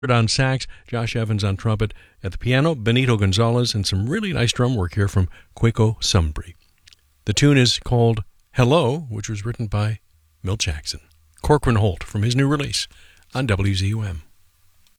on sax, Josh Evans on trumpet, at the piano, Benito Gonzalez, and some really nice drum work here from Quaco Sumbri. The tune is called Hello, which was written by Milt Jackson. Corcoran Holt from his new release on WZUM.